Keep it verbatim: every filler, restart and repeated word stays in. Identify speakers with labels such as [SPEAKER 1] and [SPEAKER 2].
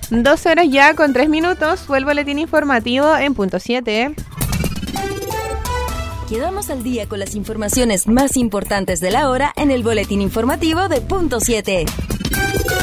[SPEAKER 1] doce horas ya con tres minutos. Fue el boletín informativo en punto siete.
[SPEAKER 2] Quedamos al día con las informaciones más importantes de la hora en el boletín informativo de punto siete.